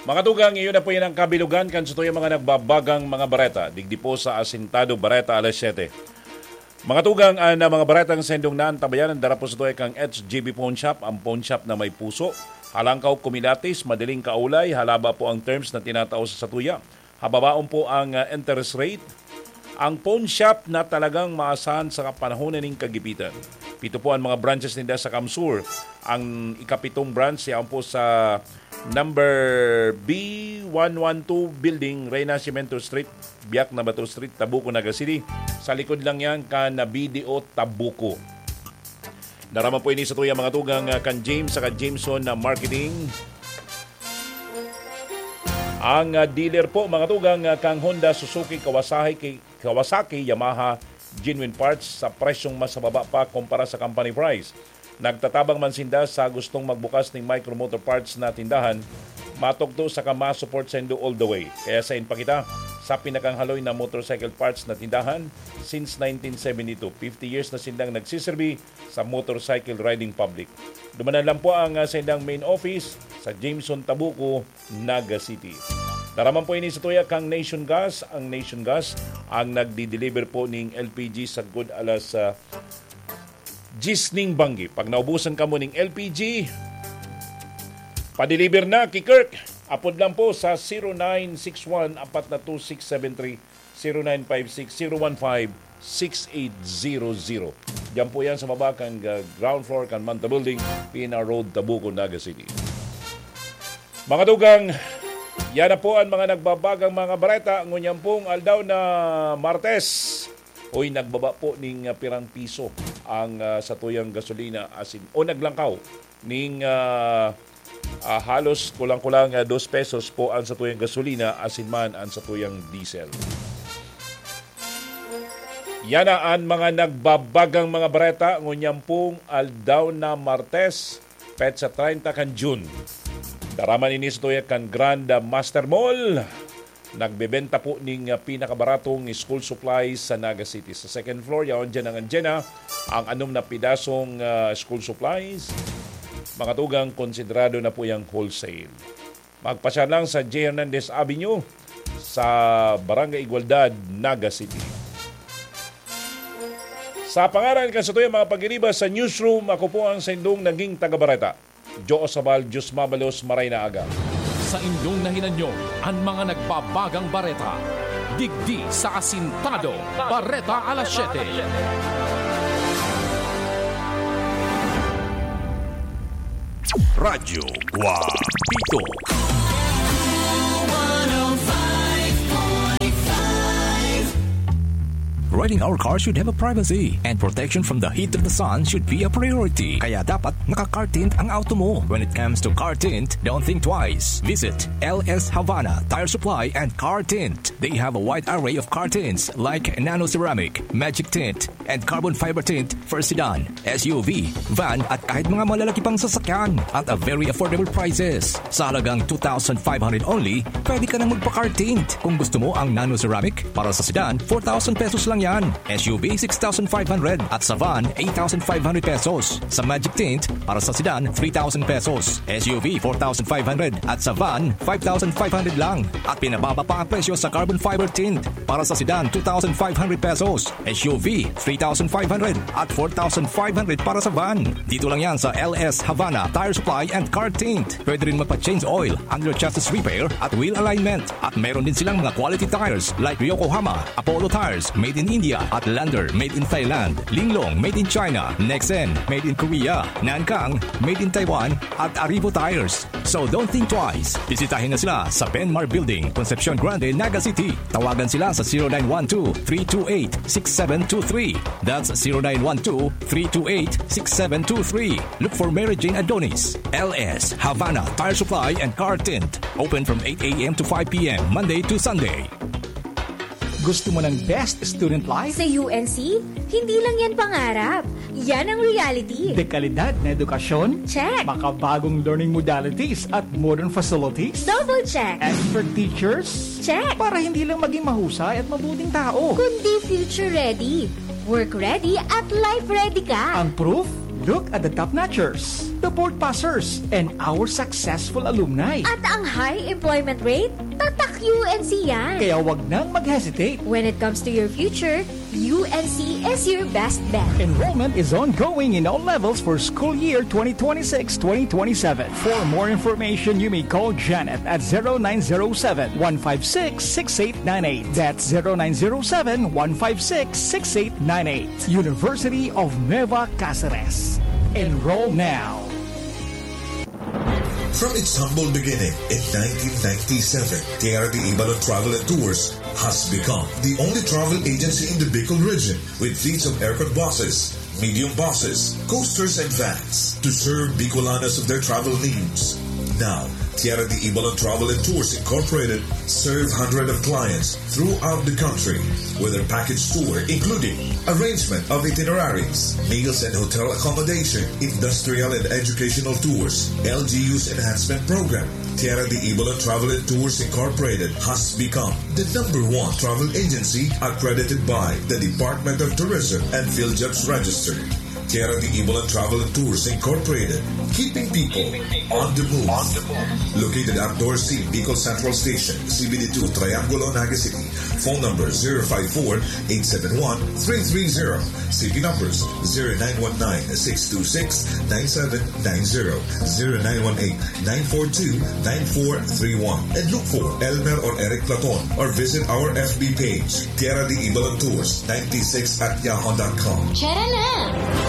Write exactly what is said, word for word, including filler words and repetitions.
Mga tugang, iyon na po yan ang kabilugan kan sa tuyang mga nagbabagang mga bareta. Digdi po sa Asintado Bareta alas siyete. Mga tugang uh, na mga baretang sendong naan tabayan ang darapo sa tuyang kang H G B Pawn Shop, ang pawn shop na may puso. Halangkaw kumilatis, madaling kaulay, halaba po ang terms na tinatao sa tuya. Hababaon po ang uh, interest rate. Ang pawn shop na talagang maasahan sa kapanahonan ng kagipitan. Pito po ang mga branches nila sa Kamsur. Ang ikapitong branch siya po sa number B one twelve Building, Reyna Cimento Street, Biak na Bato Street, Tabuco, Naga City. Sa likod lang yan ka na B D O Tabuco. Darama po ini sa tuyang mga tugang kan James sa Jameson na marketing. Ang uh, dealer po mga tugang uh, kang Honda, Suzuki, Kawasaki, Kawasaki, Yamaha, genuine parts sa presyong mas mababa pa kumpara sa company price. Nagtatabang man sinda sa gustong magbukas ng micro motor parts na tindahan, matugto sa kama support sendo all the way. Kaya sa inpakita sa pinakang-haloy na motorcycle parts na tindahan since nineteen seventy-two. fifty years na sindang nagsiserbi sa motorcycle riding public. Dumanan lang po ang uh, sindang main office sa Jameson, Tabuco, Naga City. Daraman po ini sa tuya kang Nation Gas. Ang Nation Gas ang nagdi-deliver po ng L P G sa good alas uh, Gisning Bangi. Pag naubusan ka mo ng L P G, pa-deliver na kay Kirk. Apod lang po sa zero nine six one four two six seven three, zero nine five six zero one five six eight zero zero. Diyan po yan sa baba kang uh, ground floor kan Manta Building, P N R Road, Tabuco, Naga City. Mga tugang, yan na po ang mga nagbabagang mga bareta. Ngunyan pong aldaw na Martes, oy nagbaba po ning uh, pirang piso ang uh, sa tuyang gasolina asin o naglangkaw ning uh, uh, halos kulang-kulang uh, dos pesos po ang sa tuyang gasolina asin man ang sa tuyang diesel. Yan na ang mga nagbabagang mga bareta. Ngunyan pong aldaw na Martes, petsa thirty kan June. Daraman ini sa tuyang kan Grand Master Mall. Nagbebenta po ng pinakabaratong school supplies sa Naga City. Sa second floor, yaon dyan ang andyan ang anom na pidasong uh, school supplies. Mga tugang, konsiderado na po yung wholesale. Magpasya lang sa J. Hernandez Avenue sa Barangay Igualdad, Naga City. Sa pangalan ka sa tuyang mga pag-iriba sa newsroom, ako po ang sendong naging taga-bareta. Jo Osabal, Diyos Mabalos, Maray na Aga. Sa inyong nahinanyo, ang mga nagbabagang bareta. Digdi sa Asintado, Bareta alas siyete. Radyo Guapito. Riding our car should have a privacy, and protection from the heat of the sun should be a priority. Kaya dapat naka-car tint ang auto mo. When it comes to car tint, don't think twice. Visit L S Havana Tire Supply and Car Tint. They have a wide array of car tints like nano ceramic, magic tint, and carbon fiber tint for sedan, S U V, van at kahit mga malalaki pang sasakyan at a very affordable prices. Sa halagang two thousand five hundred only, pwede ka nang magpa-car tint. Kung gusto mo ang nano ceramic, para sa sedan, four thousand pesos lang yan. S U V, six thousand five hundred at sa van, eight thousand five hundred pesos. Sa magic tint, para sa sedan, three thousand pesos. S U V, four thousand five hundred at sa van, five thousand five hundred lang. At pinababa pa ang presyo sa carbon fiber tint. Para sa sedan, two thousand five hundred pesos. S U V, three thousand five hundred at four thousand five hundred para sa van. Dito lang yan sa L S Havana Tire Supply and Car Tint. Pwede rin magpa-change oil, under chassis repair at wheel alignment. At meron din silang mga quality tires like Yokohama, Apollo Tires, made in India, at Lander, made in Thailand, Linglong, made in China, Nexen, made in Korea, Nankang, made in Taiwan, at Arrivo Tires. So don't think twice. Bisitahin na sila sa Benmar Building, Concepcion Grande, Naga City. Tawagan sila sa zero nine one two, three two eight, six seven two three. That's zero nine one two, three two eight, six seven two three. Look for Mary Jane Adonis. L S Havana Tire Supply and Car Tint. Open from eight a.m. to five p.m. Monday to Sunday. Gusto mo ng best student life? Sa U N C, hindi lang yan pangarap. Yan ang reality. Dekalidad na edukasyon? Check. Makabagong learning modalities at modern facilities? Double check. Expert teachers? Check. Para hindi lang maging mahusay at mabuting tao, kundi future ready, work ready at life ready ka. Ang proof? Look at the top notchers. the board passers, and our successful alumni. At ang high employment rate, tatak U N C yan. Kaya wag nang mag-hesitate. When it comes to your future, U N C is your best bet. Enrollment is ongoing in all levels for school year twenty twenty-six twenty twenty-seven. For more information, you may call Janet at zero nine zero seven, one five six, six eight nine eight. That's zero nine zero seven, one five six, six eight nine eight. University of Nueva Cáceres. Enroll now. From its humble beginning in nineteen ninety-seven, T R D Ibalon Travel and Tours has become the only travel agency in the Bicol region with fleets of aircraft buses, medium buses, coasters, and vans to serve Bicolanos of their travel needs. Now, T R D Ibalon Travel and Tours Incorporated serve hundreds of clients throughout the country with their package tour including arrangement of itineraries, meals and hotel accommodation, industrial and educational tours, L G U's enhancement program. T R D Ibalon Travel and Tours Incorporated has become the number one travel agency accredited by the Department of Tourism and PhilJobs registered. T R D Ibalon Travel and Tours Incorporated, keeping people on the move. On the move. Located outdoor C, Bicol Central Station, C B D two, Triangulo, Naga City. Phone number zero five four, eight seven one, three three zero. City numbers zero nine one nine, six two six, nine seven nine zero, zero nine one eight, nine four two, nine four three one. And look for Elmer or Eric Platon or visit our F B page, T R D Ibalon Tours ninety-six at yahoo dot com. Tara na!